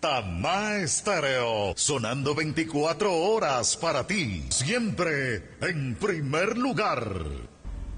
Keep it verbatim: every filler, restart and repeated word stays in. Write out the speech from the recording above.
Panamá Estéreo, sonando veinticuatro horas para ti, siempre en primer lugar.